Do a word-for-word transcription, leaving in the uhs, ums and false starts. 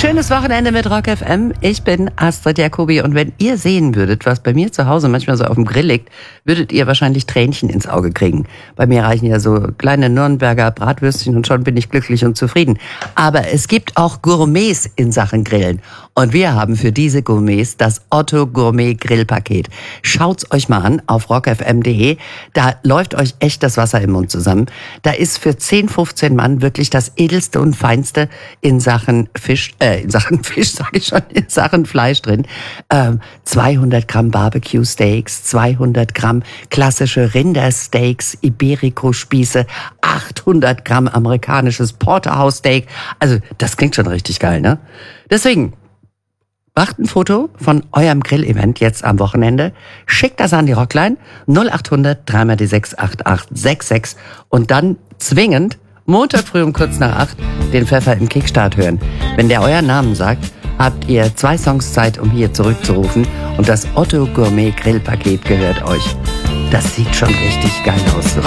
Schönes Wochenende mit Rock F M. Ich bin Astrid Jacobi und wenn ihr sehen würdet, was bei mir zu Hause manchmal so auf dem Grill liegt, würdet ihr wahrscheinlich Tränchen ins Auge kriegen. Bei mir reichen ja so kleine Nürnberger Bratwürstchen und schon bin ich glücklich und zufrieden. Aber es gibt auch Gourmets in Sachen Grillen. Und wir haben für diese Gourmets das Otto Gourmet Grillpaket. Schaut's euch mal an auf rock f m punkt d e. Da läuft euch echt das Wasser im Mund zusammen. Da ist für zehn, fünfzehn Mann wirklich das Edelste und Feinste in Sachen Fisch, äh, in Sachen Fisch, sage ich schon, in Sachen Fleisch drin. Ähm, zweihundert Gramm Barbecue Steaks, zweihundert Gramm klassische Rindersteaks, Iberico-Spieße, achthundert Gramm amerikanisches Porterhouse Steak. Also, das klingt schon richtig geil, ne? Deswegen, macht ein Foto von eurem Grillevent jetzt am Wochenende, schickt das an die Rockline null acht hundert drei mal die sechs acht acht sechs sechs und dann zwingend Montag früh um kurz nach acht den Pfeffer im Kickstart hören. Wenn der euren Namen sagt, habt ihr zwei Songs Zeit, um hier zurückzurufen und das Otto Gourmet Grillpaket gehört euch. Das sieht schon richtig geil aus.